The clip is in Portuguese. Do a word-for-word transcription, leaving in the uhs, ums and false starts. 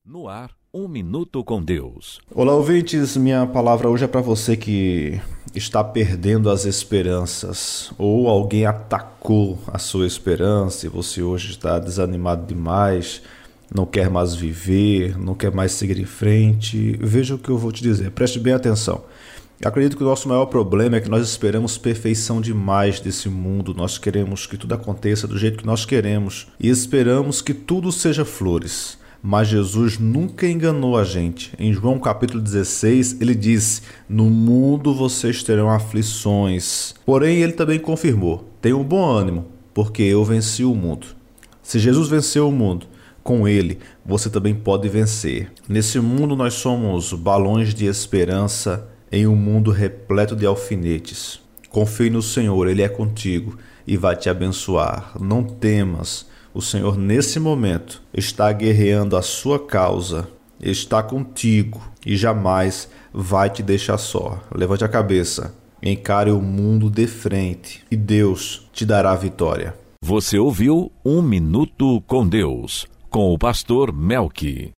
No ar, um minuto com Deus. Olá, ouvintes. Minha palavra hoje é para você que está perdendo as esperanças ou alguém atacou a sua esperança e você hoje está desanimado demais, não quer mais viver, não quer mais seguir em frente. Veja o que eu vou te dizer, preste bem atenção. Eu acredito que o nosso maior problema é que nós esperamos perfeição demais desse mundo. Nós queremos que tudo aconteça do jeito que nós queremos e esperamos que tudo seja flores. Mas Jesus nunca enganou a gente. Em João capítulo dezesseis, ele disse: no mundo vocês terão aflições. Porém, ele também confirmou: tenham bom ânimo, porque eu venci o mundo. Se Jesus venceu o mundo, com ele você também pode vencer. Nesse mundo nós somos balões de esperança em um mundo repleto de alfinetes. Confie no Senhor, Ele é contigo e vai te abençoar. Não temas. O Senhor, nesse momento, está guerreando a sua causa, está contigo e jamais vai te deixar só. Levante a cabeça, encare o mundo de frente e Deus te dará a vitória. Você ouviu Um Minuto com Deus, com o pastor Melqui.